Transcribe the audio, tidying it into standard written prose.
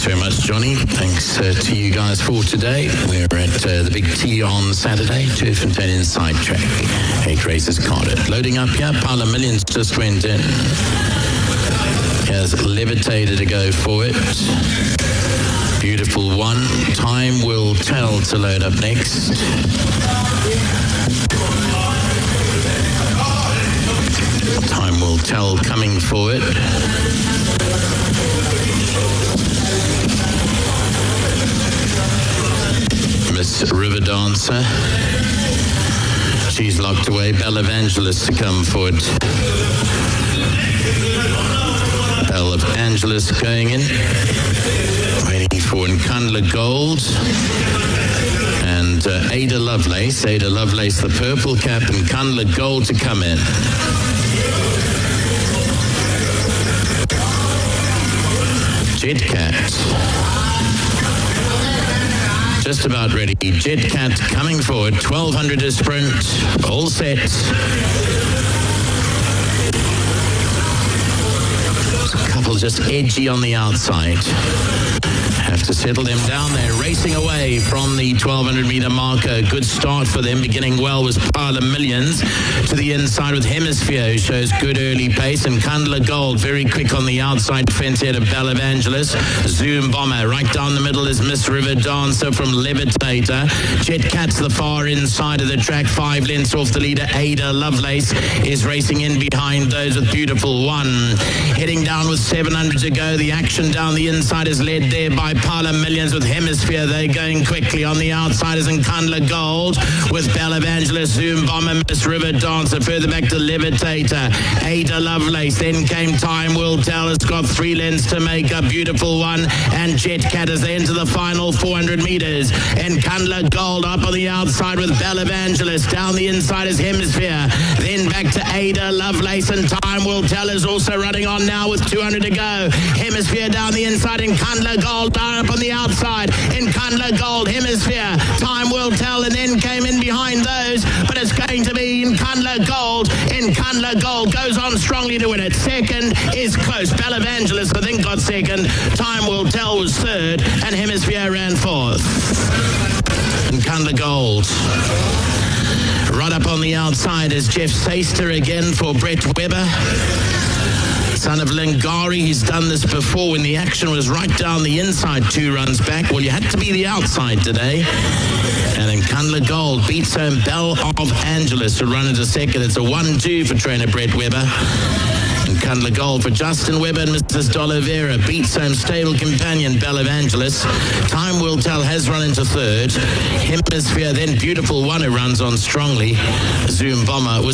Thanks very much, Johnny. Thanks to you guys for today. We're at the Big T on Saturday, Turf and Turn Inside Track. 8 races carded. Loading up here, Pile of Millions just went in. Here's Levitator to go for it. Beautiful one. Time Will Tell to load up next. Time Will Tell coming for it. Miss River Dancer. She's locked away. Belle Evangelist to come forward. Belle Evangelist going in. Waiting for Nkandla Gold. And Ada Lovelace. Ada Lovelace, the purple cap, and Nkandla Gold to come in. Jet Cat. Just about ready. Jet Cat coming forward. 1200 to sprint. All set. A couple just edgy on the outside. Have to settle them down there. Racing away from the 1200 meter marker. Good start for them. Beginning well was Pile of Millions. To the inside with Hemisphere, who shows good early pace. And Nkandla Gold, very quick on the outside fence head of Belle Evangelist. Zoom Bomber. Right down the middle is Miss River Dancer from Levitator. Jet Cat's the far inside of the track. 5 lengths off the leader. Ada Lovelace is racing in behind those with Beautiful One. Heading down with 700 to go. The action down the inside is led there by Pile of Millions with Hemisphere. They're going quickly. On the outside is Nkandla Gold with Belle Evangelist, Zoom Bomber, Miss River Dancer. Further back to Levitator. Ada Lovelace. Then came Time Will Tell. It's got 3 lengths to make up. Beautiful One and Jet Cat as they enter the final 400 meters. Nkandla Gold up on the outside with Belle Evangelist. Down the inside is Hemisphere. Then back to Ada Lovelace, and Time Will Tell is also running on now with 200 to go. Hemisphere down the inside. Nkandla Gold up on the outside. Nkandla Gold, Hemisphere, Time Will Tell, and then came in behind those, but it's going to be Nkandla Gold. Nkandla Gold goes on strongly to win it. Second is close. Belle Evangelist, I think, got second. Time Will Tell was third, and Hemisphere ran fourth. Nkandla Gold. Right up on the outside is Jeff Saister again for Brett Webber. Son of Lingari, he's done this before when the action was right down the inside 2 runs back. Well, you had to be the outside today. And then Nkandla Gold beats home Belle of Angeles to run into second. It's a 1-2 for trainer Brett Webber. And Nkandla Gold for Justin Webber and Mrs. D'Oliveira beats home stable companion Belle Evangelist. Time Will Tell has run into third. Hemisphere, then Beautiful One, who runs on strongly. Zoom Bomber was